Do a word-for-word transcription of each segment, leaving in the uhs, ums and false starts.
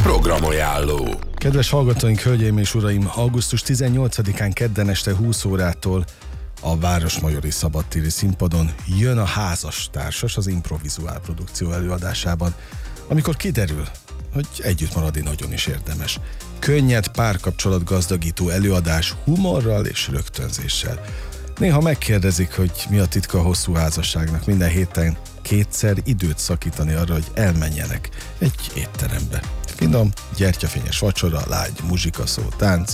Programajánló. Kedves hallgatóink, hölgyeim és uraim, augusztus tizennyolcadikán kedden este húsz órától a Városmajori Szabadtéri Színpadon jön a Házastársas az improvizuál produkció előadásában, amikor kiderül, hogy együtt maradni nagyon is érdemes. Könnyed, párkapcsolat gazdagító előadás humorral és rögtönzéssel. Néha megkérdezik, hogy mi a titka a hosszú házasságnak, minden héten kétszer időt szakítani arra, hogy elmenjenek egy étterembe. Finom, gyertyafényes vacsora, lágy muzsika, szó, tánc.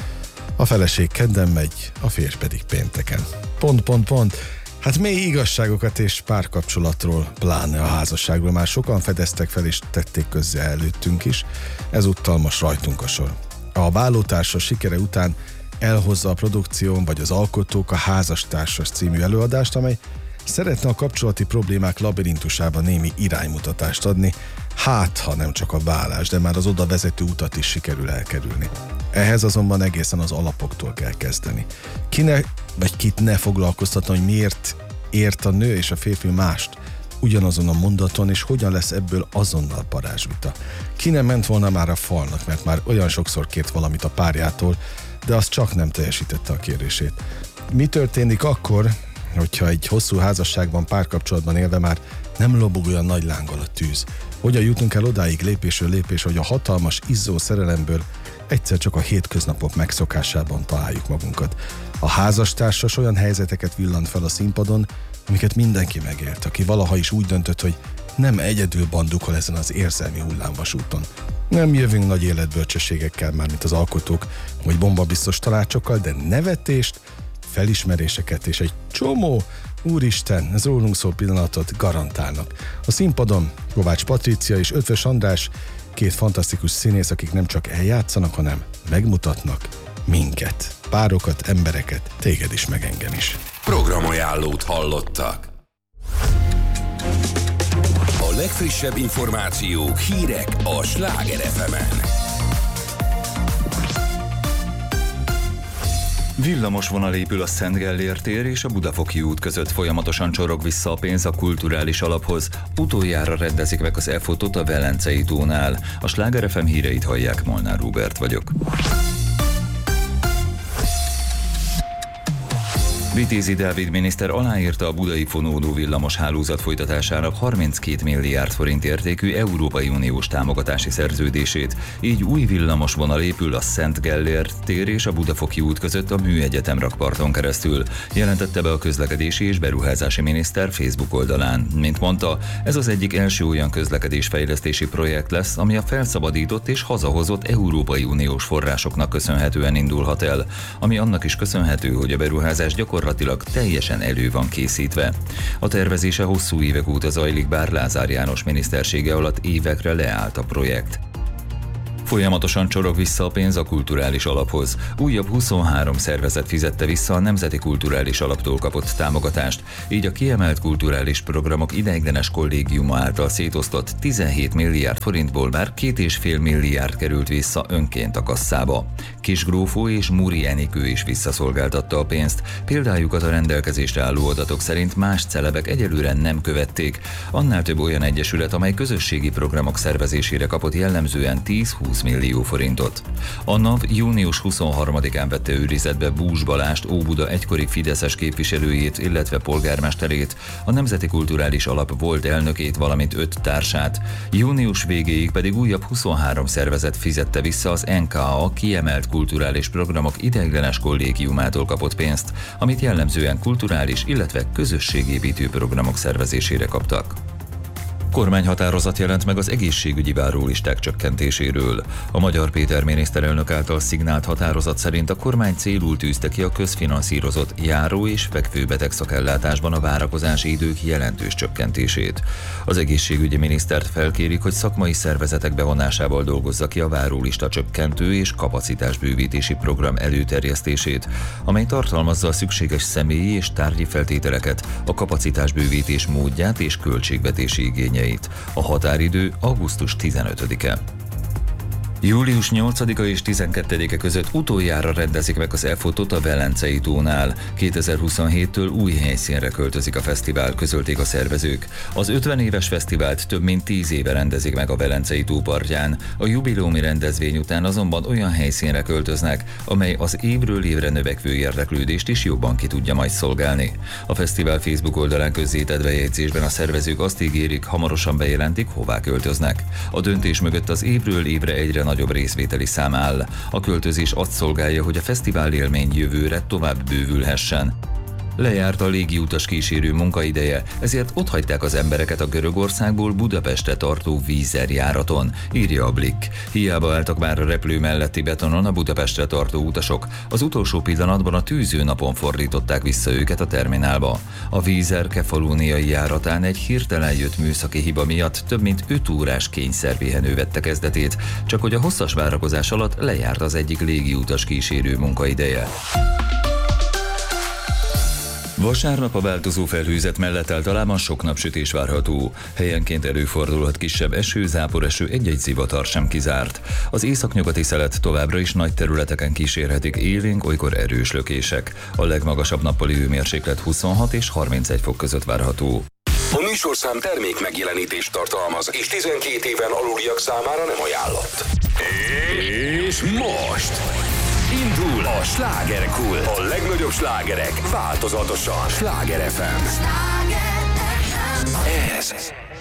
A feleség kedden megy, a férj pedig pénteken. Pont, pont, pont. Hát mély igazságokat és párkapcsolatról, pláne a házasságról már sokan fedeztek fel és tették közzé előttünk is. Ezúttal most rajtunk a sor. A Vállótársas sikere után elhozza a produkción vagy az alkotók a Házastársas című előadást, amely szeretne a kapcsolati problémák labirintusában némi iránymutatást adni, hát ha nem csak a vállás, de már az oda vezető utat is sikerül elkerülni. Ehhez azonban egészen az alapoktól kell kezdeni. Ki ne, vagy kit ne foglalkoztatna, hogy miért ért a nő és a férfi mást ugyanazon a mondaton, és hogyan lesz ebből azonnal parázsvita. Ki nem ment volna már a falnak, mert már olyan sokszor kért valamit a párjától, de az csak nem teljesítette a kérését. Mi történik akkor, hogyha egy hosszú házasságban, párkapcsolatban élve már nem lobog olyan nagy lánggal a tűz? Hogyan jutunk el odáig lépésről lépés, hogy a hatalmas, izzó szerelemből egyszer csak a hétköznapok megszokásában találjuk magunkat? A Házastársas olyan helyzeteket villant fel a színpadon, amiket mindenki megélt, aki valaha is úgy döntött, hogy nem egyedül bandukol ezen az érzelmi hullámvasúton. Nem jövünk nagy életbölcsességekkel már, mint az alkotók, vagy bombabiztos tanácsokkal, de nevetést, felismeréseket és egy csomó, úristen, ez rólunk szó pillanatot garantálnak. A színpadon Kovács Patrícia és Ötvös András, két fantasztikus színész, akik nem csak eljátszanak, hanem megmutatnak minket, párokat, embereket, téged is, meg engem is. Programajánlót hallottak. A legfrissebb információk, hírek a Sláger ef emen. Villamos vonal épül a Szent Gellért tér és a Budafoki út között, folyamatosan csorog vissza a pénz a kulturális alaphoz. Utoljára rendezik meg az e-fotót a Velencei tónál. A Sláger ef em híreit hallják, Molnár Róbert vagyok. Vitézi Dávid miniszter aláírta a budai fonódó villamos hálózat folytatásának harminckét milliárd forint értékű Európai Uniós támogatási szerződését. Így új villamos vonal épül a Szent Gellért tér és a Budafoki út között a Műegyetem rakparton keresztül, jelentette be a közlekedési és beruházási miniszter Facebook oldalán. Mint mondta, ez az egyik első olyan közlekedésfejlesztési projekt lesz, ami a felszabadított és hazahozott Európai Uniós forrásoknak köszönhetően indulhat el, ami annak is köszönhető, hogy a beruházás gyakorlatilag gyakorlatilag teljesen elő van készítve. A tervezése hosszú évek óta zajlik, bár Lázár János minisztersége alatt évekre leállt a projekt. Folyamatosan csorog vissza a pénz a kulturális alaphoz. Újabb huszonhárom szervezet fizette vissza a Nemzeti Kulturális Alaptól kapott támogatást, így a kiemelt kulturális programok ideiglenes kollégiuma által szétosztott tizenhét milliárd forintból már két és fél milliárd került vissza önként a kasszába. Kisgrófó és Muri Enikő is visszaszolgáltatta a pénzt, példájukat a rendelkezésre álló adatok szerint más celebek egyelőre nem követték. Annál több olyan egyesület, amely közösségi programok szervezésére kapott jellemzően tíz-húsz millió forintot. A NAV június huszonharmadikán vette őrizetbe Bús Balást, Óbuda egykori fideszes képviselőjét, illetve polgármesterét, a Nemzeti Kulturális Alap volt elnökét, valamint öt társát. Június végéig pedig újabb huszonhárom szervezet fizette vissza az en ká á kiemelt kulturális programok ideiglenes kollégiumától kapott pénzt, amit jellemzően kulturális, illetve közösségépítő programok szervezésére kaptak. Kormányhatározat jelent meg az egészségügyi várólisták csökkentéséről. A Magyar Péter miniszterelnök által szignált határozat szerint a kormány célul tűzte ki a közfinanszírozott járó- és fekvőbeteg szakellátásban a várakozási idők jelentős csökkentését. Az egészségügyi minisztert felkérik, hogy szakmai szervezetek bevonásával dolgozza ki a várólista csökkentő és kapacitásbővítési program előterjesztését, amely tartalmazza a szükséges személyi és tárgyi feltételeket, a kapacitásbővítés módját és költségvetési igényeit. A határidő augusztus tizenötödike. Július nyolcadika és tizenkettedike között utoljára rendezik meg az e-fotót a Velencei tónál. kétezer-huszonhéttől új helyszínre költözik a fesztivál, közölték a szervezők. Az ötven éves fesztivált több mint tíz éve rendezik meg a Velencei tó partján. A jubileumi rendezvény után azonban olyan helyszínre költöznek, amely az évről évre növekvő érdeklődést is jobban ki tudja majd szolgálni. A fesztivál Facebook oldalán közzétett bejegyzésben a szervezők azt ígérik, hamarosan bejelentik, hová költöznek. A döntés mögött az évről évre egyre nagyobb részvételi szám áll. A költözés azt szolgálja, hogy a fesztivál élmény jövőre tovább bővülhessen. Lejárt a légiutas kísérő munkaideje, ezért otthagyták az embereket a Görögországból Budapestre tartó Vízer járaton, írja a Blick. Hiába álltak már a repülő melletti betonon a Budapestre tartó utasok, az utolsó pillanatban a tűző napon fordították vissza őket a terminálba. A Vízer kefalóniai járatán egy hirtelen jött műszaki hiba miatt több mint öt órás kényszerpihenő vette kezdetét, csak hogy a hosszas várakozás alatt lejárt az egyik légiutas kísérő munkaideje. Vasárnap a változó felhőzet mellett általában sok napsütés várható. Helyenként előfordulhat kisebb eső, záporeső, egy-egy zivatar sem kizárt. Az északnyugati szelet továbbra is nagy területeken kísérhetik élénk, olykor erős lökések. A legmagasabb nappali hőmérséklet huszonhat és harmincegy fok között várható. A műsorszám termék megjelenítést tartalmaz, és tizenkét éven aluliak számára nem ajánlott. És most indul a Slágerkult. A legnagyobb slágerek változatosan. Sláger ef em. Ez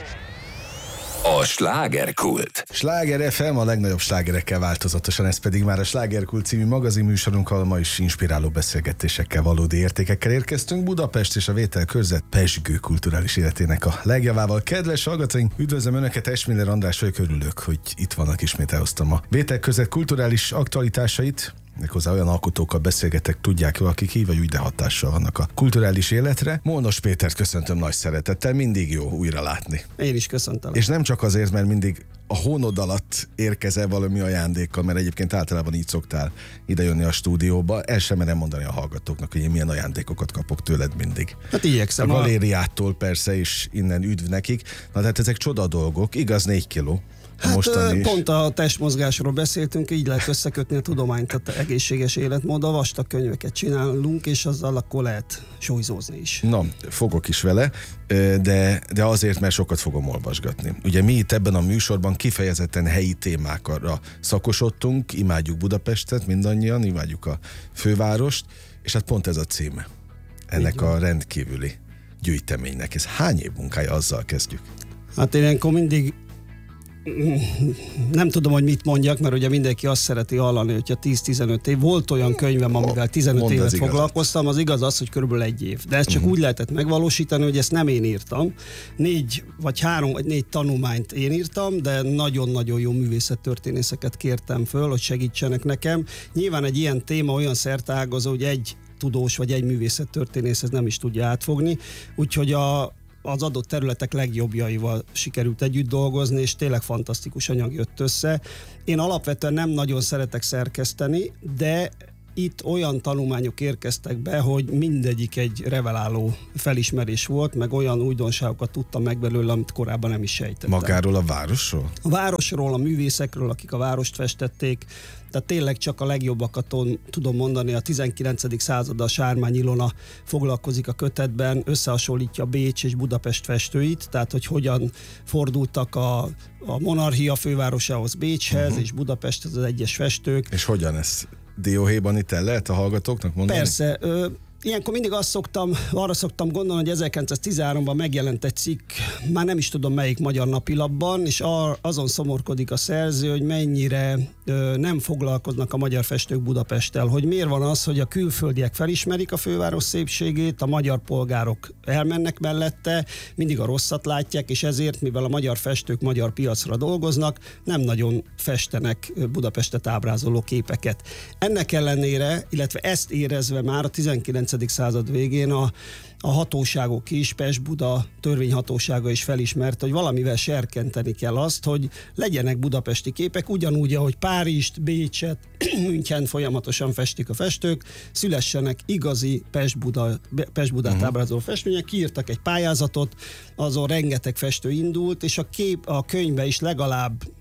a Slágerkult. Sláger ef em, a legnagyobb slágerekkel változatosan, ez pedig már a Slágerkult című magazinműsorunkkal, ma is inspiráló beszélgetésekkel, valódi értékekkel érkeztünk. Budapest és a vételkörzet pezsgő kulturális életének a legjavával. Kedves hallgatóink, üdvözlöm Önöket, Esmiller András vagyok, örülök, hogy itt vannak, ismét elhoztam a vételkörzet kulturális aktualitásait. Méghozzá olyan alkotókkal beszélgetek, tudják jól, akik így vagy úgy, de hatással vannak a kulturális életre. Mónos Pétert köszöntöm nagy szeretettel, mindig jó újra látni. Én is köszöntelek. És nem csak azért, mert mindig a hónod alatt érkezel valami ajándékkal, mert egyébként általában így szoktál idejönni a stúdióba. El sem merem mondani a hallgatóknak, hogy én milyen ajándékokat kapok tőled mindig. Hát igyekszem. A galériától persze, és innen üdv nekik. Na tehát ezek csoda dolgok, igaz négy kiló. Hát pont a testmozgásról beszéltünk, így lehet összekötni a tudományt, a egészséges életmóddal, vastag könyveket csinálunk, és azzal akkor lehet súlyzózni is. Na, fogok is vele, de, de azért, mert sokat fogom olvasgatni. Ugye mi itt ebben a műsorban kifejezetten helyi témákra szakosodtunk, imádjuk Budapestet mindannyian, imádjuk a fővárost, és hát pont ez a címe ennek a rendkívüli gyűjteménynek. Ez hány év munkája, azzal kezdjük? Hát én ilyenkor mindig nem tudom, hogy mit mondjak, mert ugye mindenki azt szereti hallani, hogyha tíz-tizenöt év. Volt olyan könyvem, amivel tizenöt Mondd évet foglalkoztam, az igaz az, hogy körülbelül egy év. De ezt csak uh-huh. úgy lehetett megvalósítani, hogy ezt nem én írtam. Négy, vagy három, vagy négy tanulmányt én írtam, de nagyon-nagyon jó művészettörténészeket kértem föl, hogy segítsenek nekem. Nyilván egy ilyen téma olyan szerteágazó, hogy egy tudós vagy egy művészettörténész ez nem is tudja átfogni. Úgyhogy a az adott területek legjobbjaival sikerült együtt dolgozni, és tényleg fantasztikus anyag jött össze. Én alapvetően nem nagyon szeretek szerkeszteni, de itt olyan tanulmányok érkeztek be, hogy mindegyik egy reveláló felismerés volt, meg olyan újdonságokat tudtam meg belőle, amit korábban nem is sejtettem. Magáról a városról? A városról, a művészekről, akik a várost festették, tehát tényleg csak a legjobbakat tudom mondani. A tizenkilencedik századdal Sármány Ilona foglalkozik a kötetben, összehasonlítja Bécs és Budapest festőit, tehát hogy hogyan fordultak a, a monarchia fővárosához, Bécshez, uh-huh. és Budapesthez az egyes festők. És hogyan ez dióhéjban itt el lehet a hallgatóknak mondani? Persze. Ö, Ilyenkor mindig azt szoktam, arra szoktam gondolni, hogy ezerkilencszáztizenháromban megjelent egy cikk, már nem is tudom melyik magyar napilapban, és azon szomorkodik a szerző, hogy mennyire ö, nem foglalkoznak a magyar festők Budapesttel, hogy miért van az, hogy a külföldiek felismerik a főváros szépségét, a magyar polgárok elmennek mellette, mindig a rosszat látják, és ezért, mivel a magyar festők magyar piacra dolgoznak, nem nagyon festenek Budapestet ábrázoló képeket. Ennek ellenére, illetve ezt érezve már a tizenkilencedik század végén a, a hatóságok is, Pest-Buda törvényhatósága is felismerte, hogy valamivel serkenteni kell azt, hogy legyenek budapesti képek, ugyanúgy, ahogy Párizst, Bécset, München folyamatosan festik a festők, szülessenek igazi Pest-Buda, Pest-Budát uh-huh. ábrázoló festmények, kiírtak egy pályázatot, azon rengeteg festő indult, és a kép, a könyvbe is legalább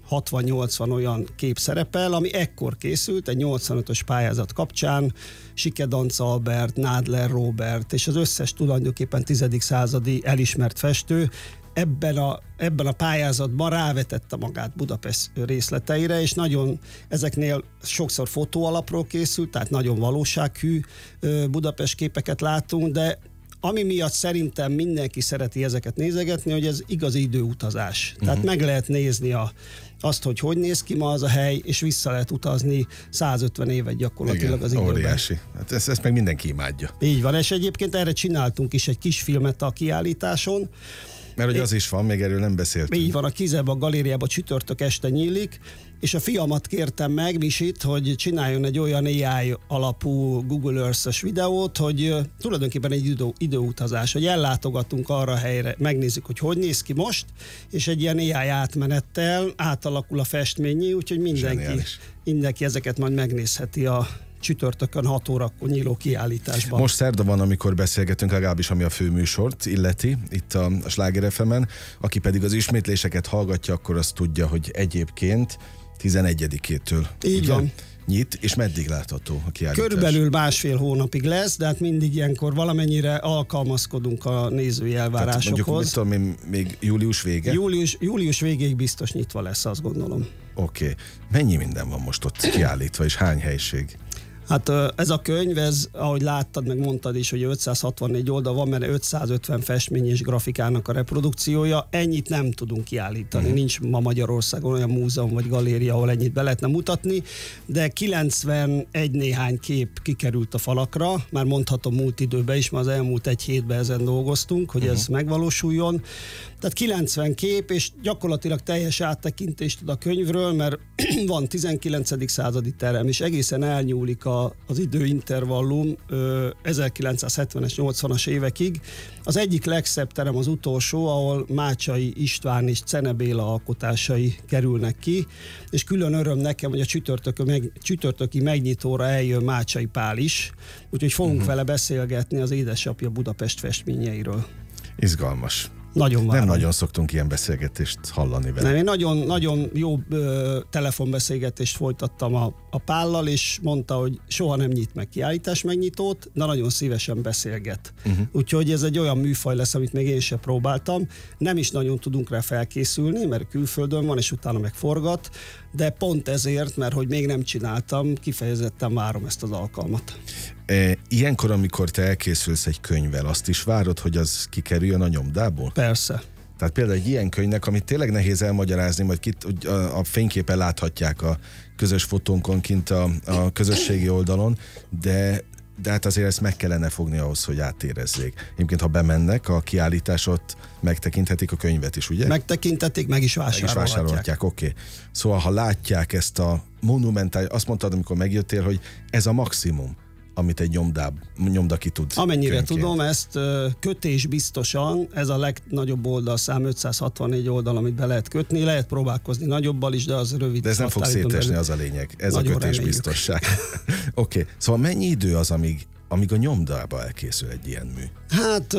hatvan-nyolcvan olyan kép szerepel, ami ekkor készült, egy nyolcvanötös pályázat kapcsán, Sikedanca Albert, Nádler Róbert, és az összes tulajdonképpen tizedik századi elismert festő ebben a, ebben a pályázatban rávetette magát Budapest részleteire, és nagyon ezeknél sokszor fotóalapról készült, tehát nagyon valósághű Budapest képeket látunk, de ami miatt szerintem mindenki szereti ezeket nézegetni, hogy ez igazi időutazás. Uh-huh. Tehát meg lehet nézni a, azt, hogy hogy néz ki ma az a hely, és vissza lehet utazni százötven évet gyakorlatilag. Igen, az időben. Óriási. Hát ezt, ezt meg mindenki imádja. Így van, és egyébként erre csináltunk is egy kis filmet a kiállításon. Mert hogy az is van, még erről nem beszéltünk. Így van, a Kizeba galériában csütörtök este nyílik, és a fiamat kértem meg, Misit, hogy csináljon egy olyan á i alapú Google Earth-es videót, hogy tulajdonképpen egy idő, időutazás, hogy ellátogatunk arra a helyre, megnézzük, hogy hogy néz ki most, és egy ilyen á i átmenettel átalakul a festményi, úgyhogy mindenki, mindenki ezeket majd megnézheti a csütörtökön hat órakor nyíló kiállításban. Most szerda van, amikor beszélgetünk, legalábbis ami a főműsort illeti, itt a, a Sláger ef emen, aki pedig az ismétléseket hallgatja, akkor azt tudja, hogy egyébként tizenegyedikétől így ugye, van. Nyit, és meddig látható a kiállítás? Körülbelül másfél hónapig lesz, de hát mindig ilyenkor valamennyire alkalmazkodunk a nézői elvárásokhoz. Tehát mondjuk, mit tudom, még július vége? Július, július végéig biztos nyitva lesz, azt gondolom. Oké. Okay. Mennyi minden van most ott kiállítva, és hány helység? Hát ez a könyv, ez, ahogy láttad, meg mondtad is, hogy ötszázhatvannégy oldal van, mert ötszázötven festmény és grafikának a reprodukciója. Ennyit nem tudunk kiállítani. Uh-huh. Nincs ma Magyarországon olyan múzeum vagy galéria, ahol ennyit be lehetne mutatni, de kilencvenegy néhány kép kikerült a falakra, már mondhatom múlt időben is, mert az elmúlt egy hétben ezen dolgoztunk, hogy uh-huh. ez megvalósuljon. Tehát kilencven kép, és gyakorlatilag teljes áttekintést ad a könyvről, mert van tizenkilencedik századi terem, és egészen elnyúlik a, az időintervallum ö, ezerkilencszázhetvenes, nyolcvanas évekig. Az egyik legszebb terem az utolsó, ahol Mácsai István és Czene Béla alkotásai kerülnek ki, és külön öröm nekem, hogy a csütörtöki, meg, csütörtöki megnyitóra eljön Mácsai Pál is, úgyhogy fogunk uh-huh. vele beszélgetni az édesapja Budapest festményeiről. Izgalmas. Nagyon várom. Nem nagyon szoktunk ilyen beszélgetést hallani vele. Nem, én nagyon, nagyon jó ö, telefonbeszélgetést folytattam a, a Pállal, és mondta, hogy soha nem nyit meg kiállítás megnyitót, de nagyon szívesen beszélget. Uh-huh. Úgyhogy ez egy olyan műfaj lesz, amit még én sem próbáltam. Nem is nagyon tudunk rá felkészülni, mert külföldön van, és utána meg forgat, de pont ezért, mert hogy még nem csináltam, kifejezetten várom ezt az alkalmat. E, ilyenkor, amikor te elkészülsz egy könyvvel, azt is várod, hogy az kikerüljön a nyomdából? Persze. Tehát például egy ilyen könyvnek, amit tényleg nehéz elmagyarázni, majd kit, a, a fényképen láthatják a közös fotónkon kint a, a közösségi oldalon, de, de hát azért ezt meg kellene fogni ahhoz, hogy átérezzék. Egyébként, ha bemennek, a kiállításot megtekinthetik a könyvet is, ugye? Megtekinthetik, meg is vásárolhatják. Meg is vásárolhatják, oké. Okay. Szóval, ha látják ezt a monumentális, azt mondtad, amikor megjöttél, hogy ez a maximum, amit egy nyomdáb, nyomda ki tud. Amennyire könyvként. Tudom, ezt kötés biztosan, ez a legnagyobb oldalszám, ötszázhatvannégy oldal, amit be lehet kötni, lehet próbálkozni nagyobbal is, de az rövid. De ez nem fog szétesni, az a lényeg. Ez a kötés reméljük. Biztosság. Oké, okay. Szóval mennyi idő az, amíg, amíg a nyomdába elkészül egy ilyen mű? Hát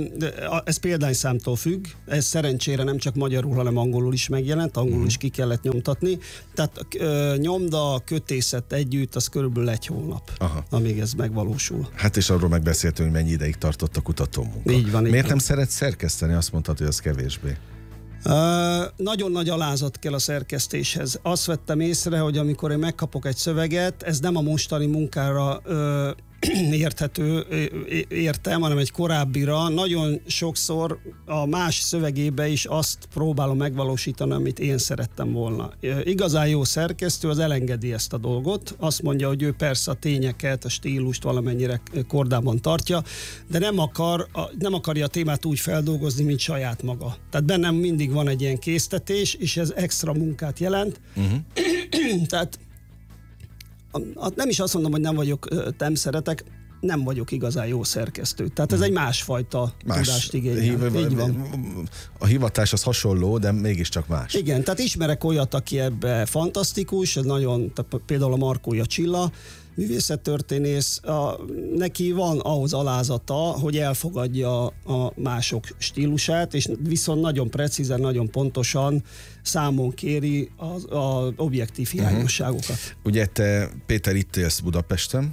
ez példányszámtól függ, ez szerencsére nem csak magyarul, hanem angolul is megjelent, angolul mm. is ki kellett nyomtatni, tehát nyomda, kötészet együtt, az körülbelül egy hónap, aha. amíg ez megvalósul. Hát és arról megbeszéltünk, hogy mennyi ideig tartott a kutatómunka. Így van. Miért így nem szeret szerkeszteni? Azt mondtad, hogy az kevésbé. Uh, nagyon nagy alázat kell a szerkesztéshez. Azt vettem észre, hogy amikor én megkapok egy szöveget, ez nem a mostani munkára uh, érthető, értem, hanem egy korábbira. Nagyon sokszor a más szövegébe is azt próbálom megvalósítani, amit én szerettem volna. Igazán jó szerkesztő az elengedi ezt a dolgot, azt mondja, hogy ő persze a tényeket, a stílust valamennyire kordában tartja, de nem, akar, nem akarja a témát úgy feldolgozni, mint saját maga. Tehát bennem mindig van egy ilyen késztetés, és ez extra munkát jelent. Uh-huh. Tehát nem is azt mondom, hogy nem vagyok, nem szeretek, nem vagyok igazán jó szerkesztő. Tehát ez egy másfajta más tudást igényel. Hív, Így van. A hivatás az hasonló, de mégiscsak más. Igen, tehát ismerek olyat, aki ebbe fantasztikus, ez nagyon, tehát például a Markója Csilla, művészettörténész, a, neki van ahhoz alázata, hogy elfogadja a mások stílusát, és viszont nagyon precízen, nagyon pontosan számon kéri az, az objektív hiányosságokat. Uh-huh. Ugye te, Péter, itt élsz Budapesten,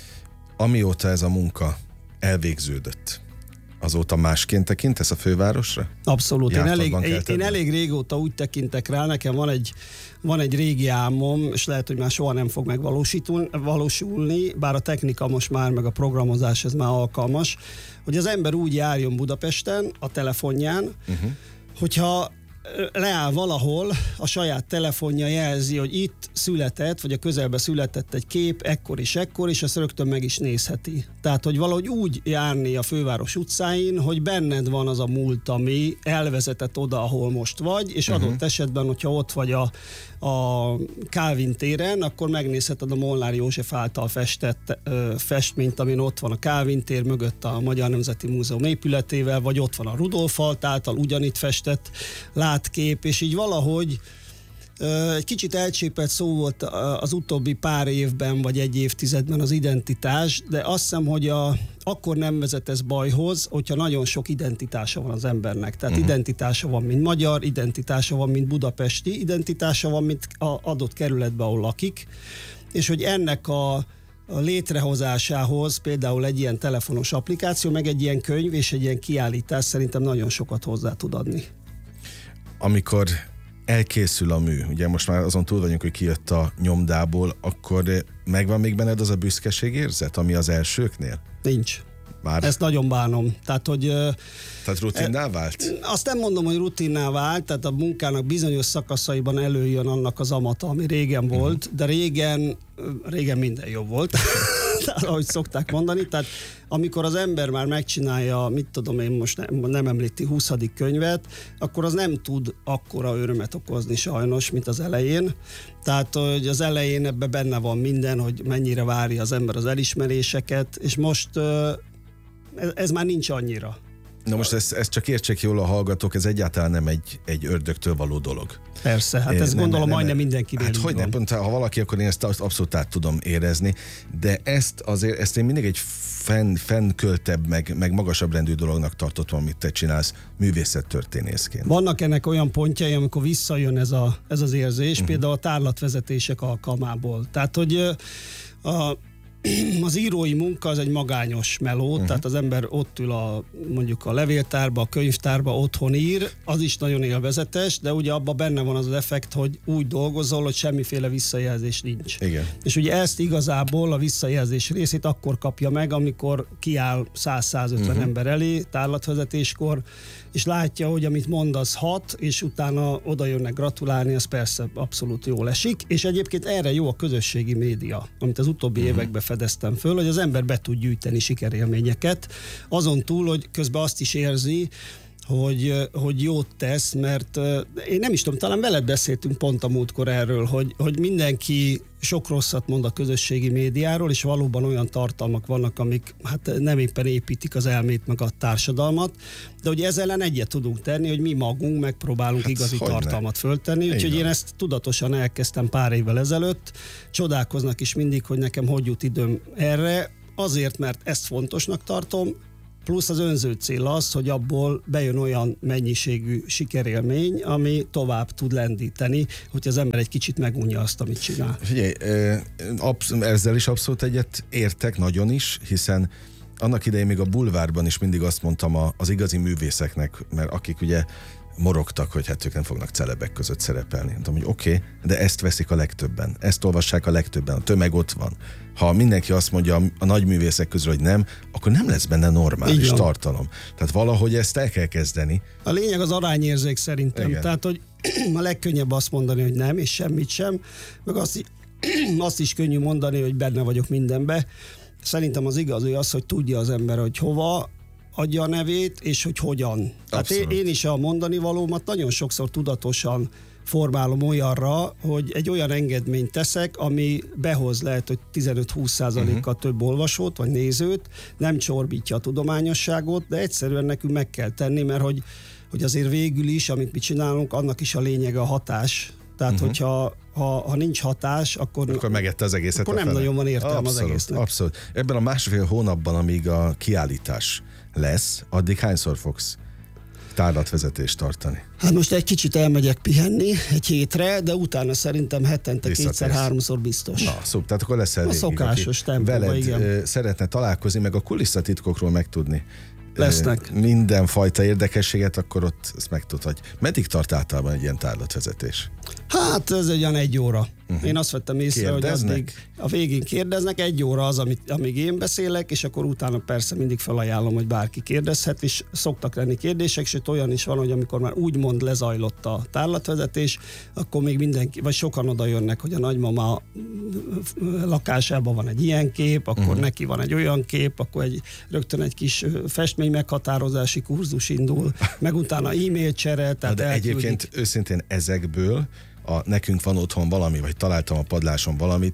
amióta ez a munka elvégződött, azóta másként tekintesz a fővárosra? Abszolút. Én elég, én elég régóta úgy tekintek rá, nekem van egy, van egy régi álmom, és lehet, hogy már soha nem fog megvalósulni, bár a technika most már, meg a programozás ez már alkalmas, hogy az ember úgy járjon Budapesten a telefonján, uh-huh. hogyha leáll valahol, a saját telefonja jelzi, hogy itt született, vagy a közelben született egy kép, ekkor és ekkor, és ezt rögtön meg is nézheti. Tehát, hogy valahogy úgy járni a főváros utcáin, hogy benned van az a múlt, ami elvezetett oda, ahol most vagy, és adott uh-huh. esetben, hogyha ott vagy a, a Kálvin téren, akkor megnézheted a Molnár József által festett ö, festményt, amin ott van a Kálvin tér mögött a Magyar Nemzeti Múzeum épületével, vagy ott van a Rudolf Alt által ugyanitt festett látkép, és így valahogy ö, egy kicsit elcsépelt szó volt az utóbbi pár évben, vagy egy évtizedben az identitás, de azt hiszem, hogy a, akkor nem vezet ez bajhoz, hogyha nagyon sok identitása van az embernek. Tehát uh-huh. identitása van, mint magyar, identitása van, mint budapesti, identitása van, mint az adott kerületben, ahol lakik, és hogy ennek a, a létrehozásához például egy ilyen telefonos applikáció, meg egy ilyen könyv és egy ilyen kiállítás szerintem nagyon sokat hozzá tud adni. Amikor elkészül a mű, ugye most már azon túl vagyunk, hogy kijött a nyomdából, akkor megvan még benned az a büszkeségérzet, ami az elsőknél? Nincs. Már? Ezt nagyon bánom. Tehát, hogy... Tehát rutinná vált? Azt nem mondom, hogy rutinná vált, tehát a munkának bizonyos szakaszaiban előjön annak az amata, ami régen volt, uh-huh. de régen, régen minden jobb volt, ahogy szokták mondani. Tehát amikor az ember már megcsinálja, mit tudom én most nem, nem említi huszadik könyvet, akkor az nem tud akkora örömet okozni sajnos, mint az elején. Tehát, hogy az elején ebben benne van minden, hogy mennyire várja az ember az elismeréseket, és most ez, ez már nincs annyira. Na most ezt, ezt csak értsék jól a hallgatók, ez egyáltalán nem egy, egy ördögtől való dolog. Persze, hát ezt nem, gondolom nem, majdnem mindenki. Hát hogy nem, pont, ha valaki, akkor én ezt abszolút át tudom érezni, de ezt azért, ezt én mindig egy fenn, fennköltebb, meg, meg magasabb rendű dolognak tartottam, amit te csinálsz művészettörténészként. Vannak ennek olyan pontjai, amikor visszajön ez, a, ez az érzés, uh-huh. például a tárlatvezetések alkalmából. Tehát, hogy a az írói munka az egy magányos meló, uh-huh. tehát az ember ott ül a, mondjuk a levéltárba, a könyvtárba, otthon ír, az is nagyon élvezetes, de ugye abban benne van az az effekt, hogy úgy dolgozol, hogy semmiféle visszajelzés nincs. Igen. És ugye ezt igazából a visszajelzés részét akkor kapja meg, amikor kiáll száz-százötven uh-huh. ember elé tárlatvezetéskor, és látja, hogy amit mond, az hat, és utána oda jönnek gratulálni, az persze abszolút jól esik, és egyébként erre jó a közösségi média, amit az utóbbi uh-huh. években fedeztem föl, hogy az ember be tud gyűjteni sikerélményeket, azon túl, hogy közben azt is érzi, hogy, hogy jót tesz, mert én nem is tudom, talán veled beszéltünk pont a múltkor erről, hogy, hogy mindenki sok rosszat mond a közösségi médiáról, és valóban olyan tartalmak vannak, amik hát nem éppen építik az elmét meg a társadalmat, de hogy ezzel ellen egyet tudunk tenni, hogy mi magunk megpróbálunk hát, igazi tartalmat ne? föltenni, úgyhogy én ezt tudatosan elkezdtem pár évvel ezelőtt. Csodálkoznak is mindig, hogy nekem hogy jut időm erre, azért, mert ezt fontosnak tartom, plusz az önző cél az, hogy abból bejön olyan mennyiségű sikerélmény, ami tovább tud lendíteni, hogy az ember egy kicsit megunja azt, amit csinál. Figyelj, ezzel is abszolút egyet értek, nagyon is, hiszen annak idején még a bulvárban is mindig azt mondtam az igazi művészeknek, mert akik ugye morogtak, hogy hát ők nem fognak celebek között szerepelni. Mondtam, hogy oké, okay, de ezt veszik a legtöbben, ezt olvassák a legtöbben, a tömeg ott van. Ha mindenki azt mondja a, a nagy művészek közül, hogy nem, akkor nem lesz benne normális tartalom. Tehát valahogy ezt el kell kezdeni. A lényeg az arányérzék szerintem. Igen. Tehát, hogy a legkönnyebb azt mondani, hogy nem, és semmit sem, meg azt, azt is könnyű mondani, hogy benne vagyok mindenbe. Szerintem az igazi az, hogy tudja az ember, hogy hova adja a nevét, és hogy hogyan. Tehát én, én is a mondani valómat nagyon sokszor tudatosan formálom olyanra, hogy egy olyan engedményt teszek, ami behoz lehet, hogy tizenöt-húsz százalékkal uh-huh. több olvasót vagy nézőt, nem csorbítja a tudományosságot, de egyszerűen nekünk meg kell tenni, mert hogy, hogy azért végül is, amit mi csinálunk, annak is a lényege a hatás. Tehát, uh-huh. hogyha ha, ha nincs hatás, akkor, akkor megette az egészet. Akkor nem nagyon van értelme abszolút, az egésznek. Abszolút. Ebben a másfél hónapban, amíg a kiállítás lesz, addig hányszor fogsz tárlatvezetést tartani? Hát most egy kicsit elmegyek pihenni egy hétre, de utána szerintem hetente kétszer-háromszor biztos. Na, szó, tehát akkor lesz elég. A szokásos tempóban, veled igen. szeretne találkozni, meg a kulisszatitkokról megtudni. Lesznek. Mindenfajta érdekességet, akkor ott ezt megtudhatj. Meddig tart általában egy ilyen tárlatvezetés? Hát ez egy olyan egy óra. Uh-huh. Én azt vettem észre, hogy addig a végén kérdeznek, egy óra az, amit, amíg én beszélek, és akkor utána persze mindig felajánlom, hogy bárki kérdezhet, és szoktak lenni kérdések, sőt olyan is van, hogy amikor már úgymond lezajlott a tárlatvezetés, akkor még mindenki, vagy sokan oda jönnek, hogy a nagymama lakásában van egy ilyen kép, akkor uh-huh. neki van egy olyan kép, akkor egy, rögtön egy kis festmény meghatározási kurzus indul, meg utána e-mail csere, tehát de elküldik. Egyébként őszintén ezekből a nekünk van otthon valami, vagy találtam a padláson valamit,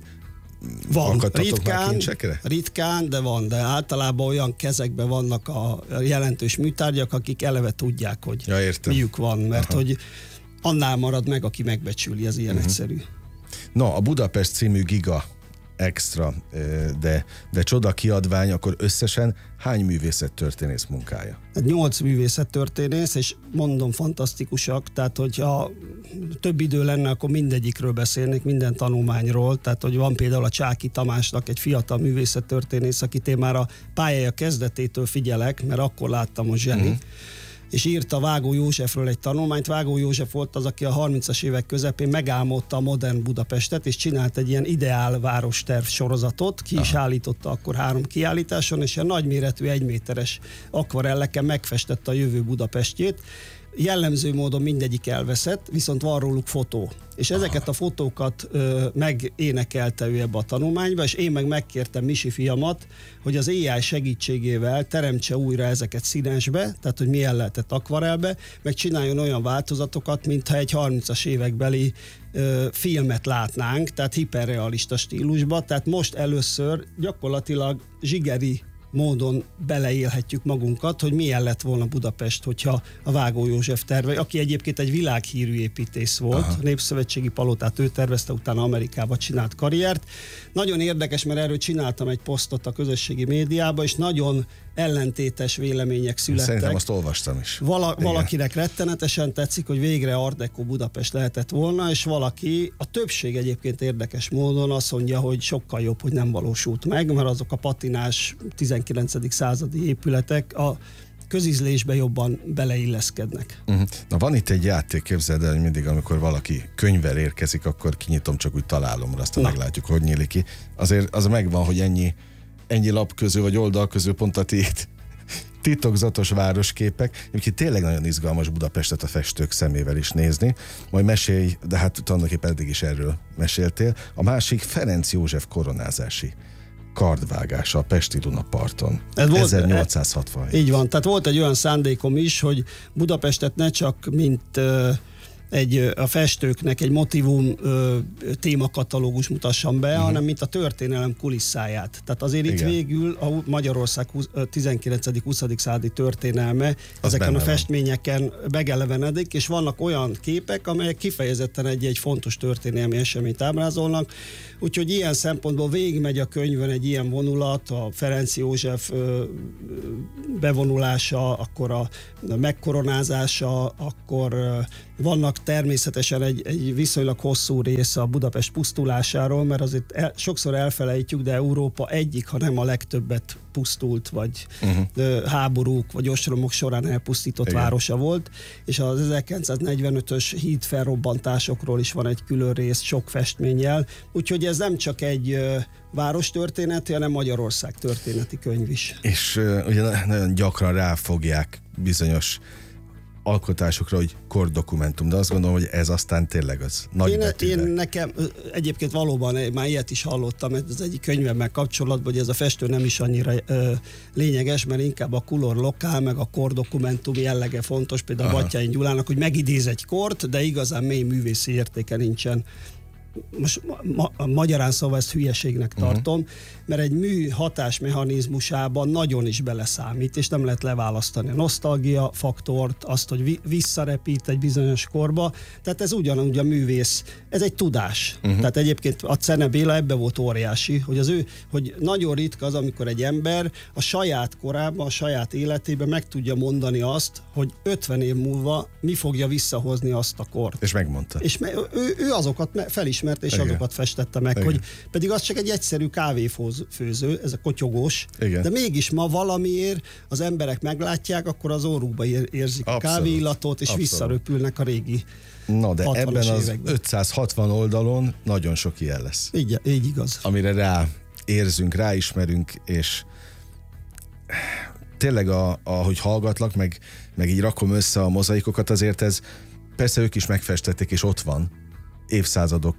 van, ritkán, ritkán, de van, de általában olyan kezekben vannak a jelentős műtárgyak, akik eleve tudják, hogy ja, miük van, mert Aha. hogy annál marad meg, aki megbecsüli, ez ilyen uh-huh. egyszerű. Na, a Budapest című giga extra, de, de csoda kiadvány, akkor összesen hány művészettörténész munkája? Nyolc művészettörténész, és mondom, fantasztikusak, tehát hogyha több idő lenne, akkor mindegyikről beszélnék, minden tanulmányról, tehát hogy van például a Csáky Tamásnak egy fiatal művészettörténész, akit én már a pályája kezdetétől figyelek, mert akkor láttam, hogy zseni, uh-huh. és írta Vágó Józsefről egy tanulmányt. Vágó József volt az, aki a harmincas évek közepén megálmodta a modern Budapestet, és csinált egy ilyen ideál városterv sorozatot, ki is Aha. állította akkor három kiállításon, és ilyen nagyméretű egyméteres akvarelleken megfestette a jövő Budapestjét. Jellemző módon mindegyik elveszett, viszont van róluk fotó. És ezeket a fotókat ö, megénekelte ő ebbe a tanulmányba, és én meg megkértem Misi fiamat, hogy az á i segítségével teremtse újra ezeket színesbe, tehát hogy milyen lehetett akvarelbe, meg csináljon olyan változatokat, mintha egy harmincas évekbeli ö, filmet látnánk, tehát hiperrealista stílusba. Tehát most először gyakorlatilag zsigeri módon beleélhetjük magunkat, hogy milyen lett volna Budapest, hogyha a Vágó József terve, aki egyébként egy világhírű építész volt, Aha. Népszövetségi palotát ő tervezte, utána Amerikába csinált karriert. Nagyon érdekes, mert erről csináltam egy posztot a közösségi médiába, és nagyon ellentétes vélemények születtek. Szerintem azt olvastam is. Vala, valakinek rettenetesen tetszik, hogy végre Art Deco Budapest lehetett volna, és valaki, a többség egyébként érdekes módon azt mondja, hogy sokkal jobb, hogy nem valósult meg, mert azok a patinás tizenkilencedik századi épületek a közízlésbe jobban beleilleszkednek. Uh-huh. Na van itt egy játék, képzeld el, hogy mindig, amikor valaki könyvvel érkezik, akkor kinyitom, csak úgy találom, aztán Na. meglátjuk, hogy nyílik ki. Azért az megvan, hogy ennyi ennyi lap közül, vagy oldal közül pont a tét titokzatos városképek. Egyébként tényleg nagyon izgalmas Budapestet a festők szemével is nézni. Majd mesélj, de hát tulajdonképpen eddig is erről meséltél. A másik Ferenc József koronázási kardvágása a pesti Dunaparton. ezernyolcszázhatvanhét. Így van, tehát volt egy olyan szándékom is, hogy Budapestet ne csak mint egy, a festőknek egy motivum ö, témakatalógus mutassam be, uh-huh. hanem mint a történelem kulisszáját. Tehát azért Igen. itt végül a Magyarország tizenkilencedik-huszadik századi történelme az ezeken a festményeken van. Megelevenedik, és vannak olyan képek, amelyek kifejezetten egy-egy fontos történelmi eseményt ábrázolnak. Úgyhogy ilyen szempontból végigmegy a könyvön egy ilyen vonulat, a Ferenc József ö, bevonulása, akkor a, a megkoronázása, akkor ö, vannak természetesen egy, egy viszonylag hosszú része a Budapest pusztulásáról, mert azért el, sokszor elfelejtjük, de Európa egyik, ha nem a legtöbbet pusztult, vagy uh-huh. háborúk, vagy ostromok során elpusztított Igen. városa volt, és az ezerkilencszáznegyvenötös híd felrobbantásokról is van egy külön rész, sok festménnyel, úgyhogy ez nem csak egy város történeti, hanem Magyarország történeti könyv is. És uh, ugye nagyon gyakran ráfogják bizonyos alkotásokra, hogy kordokumentum, de azt gondolom, hogy ez aztán tényleg az nagy én, betűvel. én nekem egyébként valóban már ilyet is hallottam, ez az egyik könyvemmel kapcsolatban, hogy ez a festő nem is annyira ö, lényeges, mert inkább a color lokál, meg a kordokumentum jellege fontos, például Aha. Batthyány Gyulának, hogy megidéz egy kort, de igazán mély művészi értéke nincsen. Most ma, magyarán szóval ezt hülyeségnek tartom, uh-huh. mert egy mű hatásmechanizmusában nagyon is beleszámít, és nem lehet leválasztani a nosztalgia faktort, azt, hogy vi- visszarepít egy bizonyos korba, tehát ez ugyanúgy a művész, ez egy tudás. Uh-huh. Tehát egyébként a Czene Béla ebbe volt óriási, hogy az ő, hogy nagyon ritka az, amikor egy ember a saját korában, a saját életében meg tudja mondani azt, hogy ötven év múlva mi fogja visszahozni azt a kort. És megmondta. És me- ő, ő azokat felismerte, és Igen. azokat festette meg, Igen. hogy pedig az csak egy egyszerű kávéfőző, ez a kotyogós, Igen. de mégis ma valamiért az emberek meglátják, akkor az orrukba érzik Abszolút. a kávéillatot, és Abszolút. visszaröpülnek a régi Na, de ebben az években. ötszázhatvan oldalon nagyon sok ilyen lesz. Így, így igaz. Amire rá érzünk, ráismerünk, és tényleg, a, ahogy hallgatlak, meg, meg így rakom össze a mozaikokat, azért ez, persze ők is megfestették, és ott van, évszázadok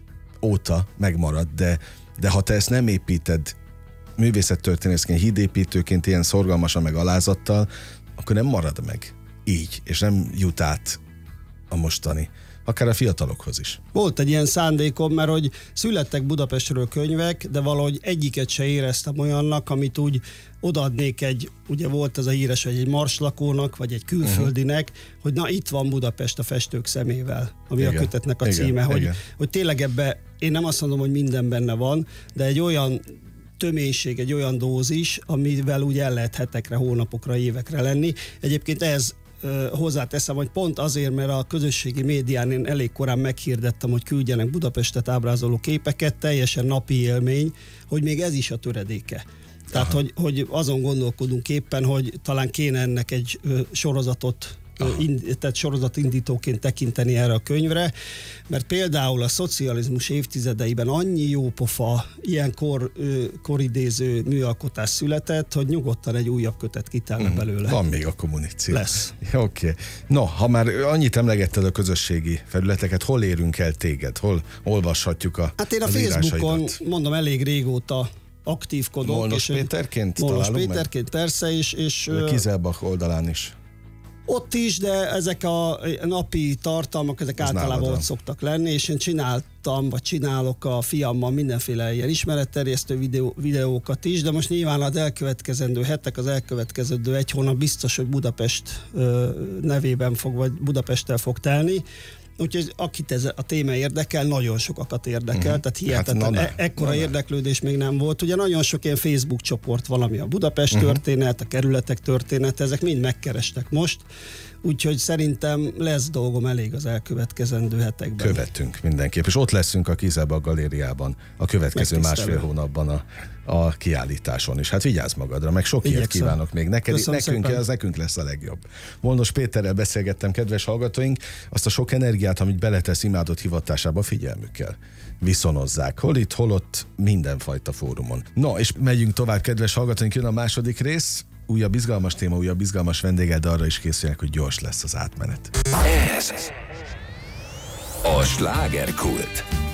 óta megmarad, de, de ha te ezt nem építed művészettörténészként, hídépítőként ilyen szorgalmasan meg alázattal, akkor nem marad meg így, és nem jut át a mostani, akár a fiatalokhoz is. Volt egy ilyen szándékom, mert hogy születtek Budapestről könyvek, de valahogy egyiket se éreztem olyannak, amit úgy odaadnék egy, ugye volt ez a híres, hogy egy marslakónak, vagy egy külföldinek, uh-huh. hogy na itt van Budapest a festők szemével, ami igen. a kötetnek a igen. címe, hogy, hogy tényleg ebbe, én nem azt mondom, hogy minden benne van, de egy olyan töménység, egy olyan dózis, amivel úgy el lehet hetekre, hónapokra, évekre lenni. Egyébként ez hozzáteszem, hogy pont azért, mert a közösségi médián én elég korán meghirdettem, hogy küldjenek Budapestet ábrázoló képeket, teljesen napi élmény, hogy még ez is a töredéke. Tehát, hogy, hogy azon gondolkodunk éppen, hogy talán kéne ennek egy ö, sorozatot, ö, ind, tehát sorozatindítóként tekinteni erre a könyvre, mert például a szocializmus évtizedeiben annyi jópofa, ilyen kor, ö, koridéző műalkotás született, hogy nyugodtan egy újabb kötet kitelne belőle. Van még a muníció. Lesz. Oké. Okay. No, ha már annyit emlegetted a közösségi felületeket, hol érünk el téged? Hol olvashatjuk a Hát én a Facebookon, mondom, elég régóta aktívkodok. Molnos Péterként Molnos találunk Péterként, meg? Persze, és... és Kizelbach oldalán is. Ott is, de ezek a napi tartalmak, ezek Az általában ott szoktak lenni, és én csináltam, vagy csinálok a fiammal mindenféle ilyen ismeretterjesztő videó, videókat is, de most nyilván az elkövetkezendő hetek, az elkövetkezendő egy hónap biztos, hogy Budapest ö, nevében fog, vagy Budapesttel fog telni. Úgyhogy akit ez a téma érdekel, nagyon sokakat érdekel, uh-huh. tehát hihetetlen, hát, e- ekkora érdeklődés még nem volt. Ugye nagyon sok ilyen Facebook csoport, valami a Budapest uh-huh. történet, a kerületek történet, ezek mind megkerestek most, úgyhogy szerintem lesz dolgom elég az elkövetkezendő hetekben. Követünk mindenképp, és ott leszünk a Kizelbach galériában a következő másfél hónapban a, a kiállításon is. Hát vigyázz magadra, meg sok ilyet kívánok még neked, nekünk, szépen. Az nekünk lesz a legjobb. Molnos Péterrel beszélgettem, kedves hallgatóink, azt a sok energiát, amit beletesz imádott hivatásába, figyelmükkel viszonozzák. Hol itt, hol ott, mindenfajta fórumon. No, és megyünk tovább, kedves hallgatóink, jön a második rész. Újabb izgalmas téma, újabb izgalmas vendéged, de arra is készüljenek, hogy gyors lesz az átmenet. Ez a slágerkult.